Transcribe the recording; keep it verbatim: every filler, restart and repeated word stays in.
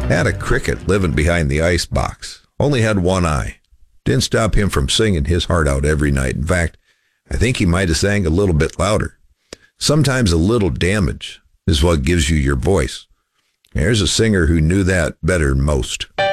Had a cricket living behind the ice box. Only had one eye. Didn't stop him from singing his heart out every night. In fact, I think he might have sang a little bit louder. Sometimes a little damage is what gives you your voice. There's a singer who knew that better than most.